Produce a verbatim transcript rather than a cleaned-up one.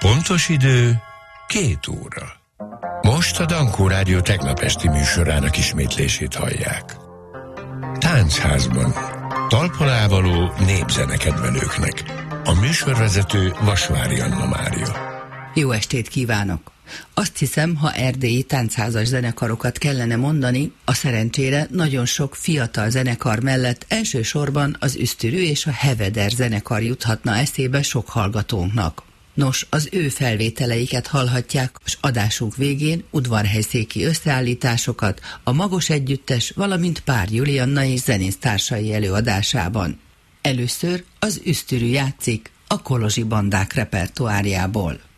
Pontos idő két óra. Most a Dankó Rádió tegnap esti műsorának ismétlését hallják. Táncházban talpon népzenekedvelőknek. A műsorvezető Vasvári Anna Mária. Jó estét kívánok! Azt hiszem, ha erdélyi táncházas zenekarokat kellene mondani, a szerencsére nagyon sok fiatal zenekar mellett elsősorban az Üsztürű és a Heveder zenekar juthatna eszébe sok hallgatónknak. Nos, az ő felvételeiket hallhatják, és adásunk végén udvarhelyszéki összeállításokat, a Magos Együttes, valamint Pár Julianna és zenésztársai előadásában. Először az Üsztürű játszik a kolozsi bandák repertoárjából.